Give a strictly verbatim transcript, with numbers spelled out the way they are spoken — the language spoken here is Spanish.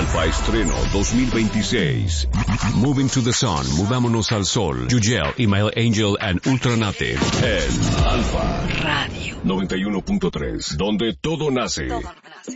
Alfa Estreno dos mil veintiséis. Moving to the Sun, Mudámonos al Sol. Yugel, Email Angel and Ultranative. En Alfa Radio noventa y uno punto tres, donde todo nace. Todo nace.